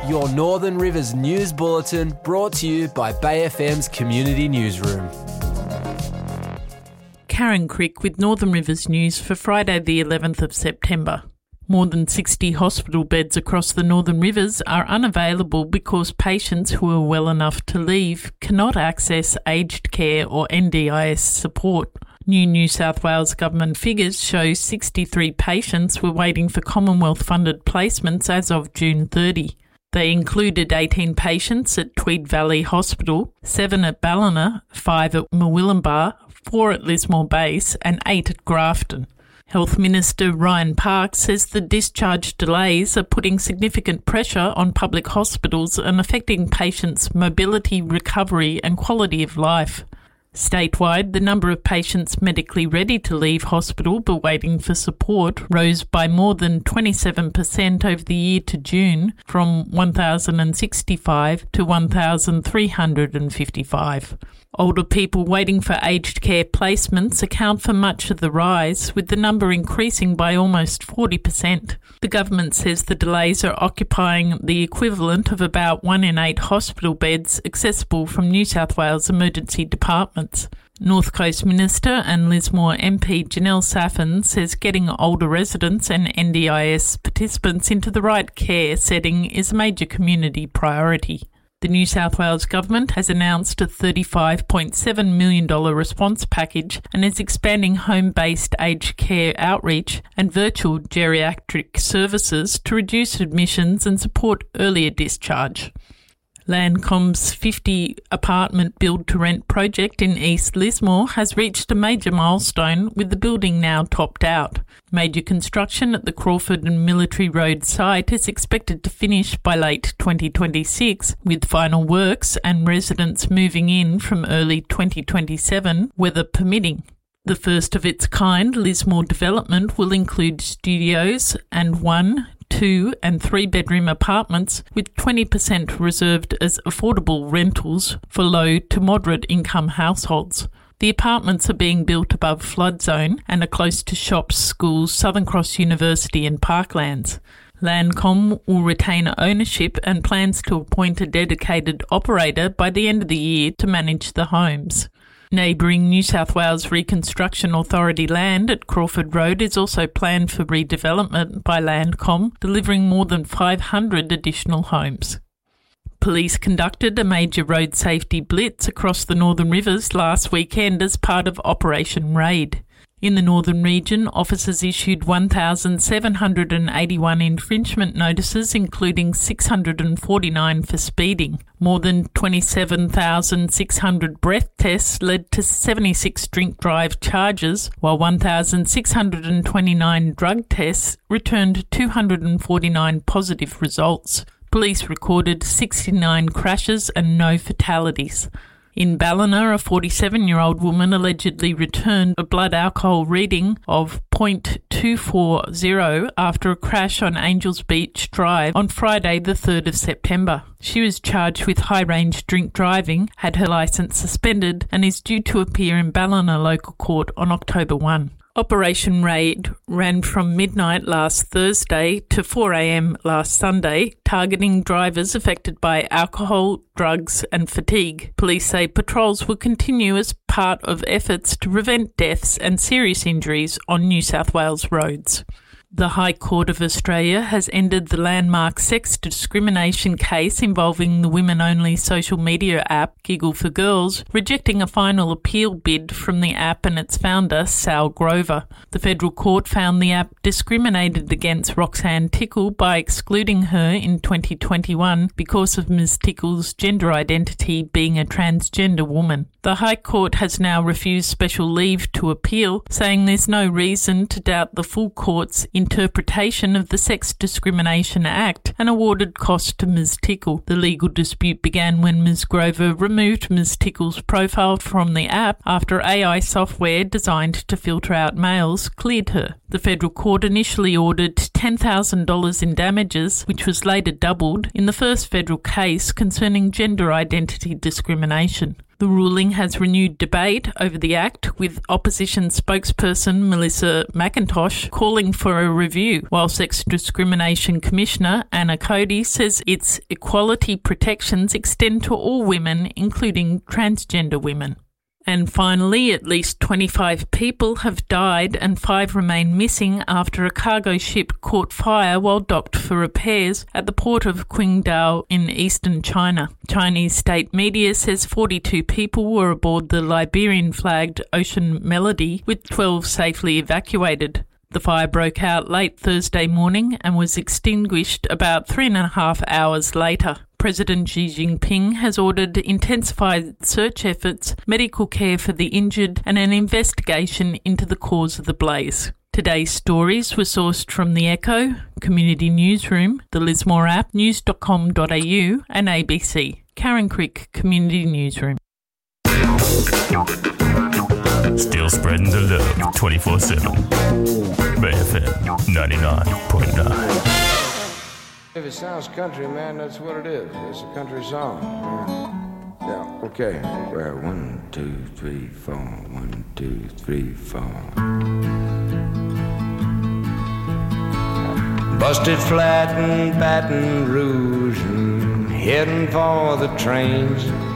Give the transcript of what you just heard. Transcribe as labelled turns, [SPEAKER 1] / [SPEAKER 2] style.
[SPEAKER 1] Your Northern Rivers News Bulletin, brought to you by Bay FM's Community Newsroom.
[SPEAKER 2] Karen Crick with Northern Rivers News for Friday the 11th of September. More than 60 hospital beds across the Northern Rivers are unavailable because patients who are well enough to leave cannot access aged care or NDIS support. New South Wales government figures show 63 patients were waiting for Commonwealth-funded placements as of June 30. They included 18 patients at Tweed Valley Hospital, 7 at Ballina, 5 at Murwillumbah, 4 at Lismore Base and 8 at Grafton. Health Minister Ryan Park says the discharge delays are putting significant pressure on public hospitals and affecting patients' mobility, recovery and quality of life. Statewide, the number of patients medically ready to leave hospital but waiting for support rose by more than 27% over the year to June, from 1,065 to 1,355. Older people waiting for aged care placements account for much of the rise, with the number increasing by almost 40%. The government says the delays are occupying the equivalent of about 1 in 8 hospital beds accessible from New South Wales emergency departments. North Coast Minister and Lismore MP Janelle Saffin says getting older residents and NDIS participants into the right care setting is a major community priority. The New South Wales Government has announced a $35.7 million response package and is expanding home-based aged care outreach and virtual geriatric services to reduce admissions and support earlier discharge. Landcom's 50-apartment build-to-rent project in East Lismore has reached a major milestone, with the building now topped out. Major construction at the Crawford and Military Road site is expected to finish by late 2026, with final works and residents moving in from early 2027, weather permitting. The first of its kind, Lismore development, will include studios and 1, 2 and 3 bedroom apartments, with 20% reserved as affordable rentals for low to moderate income households. The apartments are being built above flood zone and are close to shops, schools, Southern Cross University and parklands. Landcom will retain ownership and plans to appoint a dedicated operator by the end of the year to manage the homes. Neighbouring New South Wales Reconstruction Authority land at Crawford Road is also planned for redevelopment by Landcom, delivering more than 500 additional homes. Police conducted a major road safety blitz across the Northern Rivers last weekend as part of Operation Raid. In the Northern region, officers issued 1,781 infringement notices, including 649 for speeding. More than 27,600 breath tests led to 76 drink drive charges, while 1,629 drug tests returned 249 positive results. Police recorded 69 crashes and no fatalities. In Ballina, a 47-year-old woman allegedly returned a blood alcohol reading of 0.240 after a crash on Angels Beach Drive on Friday the 3rd of September. She was charged with high-range drink driving, had her licence suspended and is due to appear in Ballina local court on October 1. Operation Raid ran from midnight last Thursday to 4 a.m. last Sunday, targeting drivers affected by alcohol, drugs and fatigue. Police say patrols will continue as part of efforts to prevent deaths and serious injuries on New South Wales roads. The High Court of Australia has ended the landmark sex discrimination case involving the women-only social media app Giggle for Girls, rejecting a final appeal bid from the app and its founder, Sal Grover. The federal court found the app discriminated against Roxanne Tickle by excluding her in 2021 because of Ms. Tickle's gender identity being a transgender woman. The High Court has now refused special leave to appeal, saying there's no reason to doubt the full court's interpretation of the Sex Discrimination Act and awarded costs to Ms. Tickle. The legal dispute began when Ms. Grover removed Ms. Tickle's profile from the app after AI software designed to filter out males cleared her. The federal court initially ordered $10,000 in damages, which was later doubled in the first federal case concerning gender identity discrimination. The The ruling has renewed debate over the act, with opposition spokesperson Melissa McIntosh calling for a review, while Sex Discrimination Commissioner Anna Cody says its equality protections extend to all women, including transgender women. And finally, at least 25 people have died and 5 remain missing after a cargo ship caught fire while docked for repairs at the port of Qingdao in eastern China. Chinese state media says 42 people were aboard the Liberian-flagged Ocean Melody, with 12 safely evacuated. The fire broke out late Thursday morning and was extinguished about 3.5 hours later. President Xi Jinping has ordered intensified search efforts, medical care for the injured, and an investigation into the cause of the blaze. Today's stories were sourced from The Echo, Community Newsroom, the Lismore app, news.com.au, and ABC. Karen Crick, Community Newsroom.
[SPEAKER 3] Still spreading the love 24/7. Bay FM 99.9.
[SPEAKER 4] If it sounds country, man, that's what it is. It's a country song. Yeah, okay. Well, 1, 2, 3, 4. 1, 2, 3, 4. Busted flat in Baton Rouge and heading for the trains.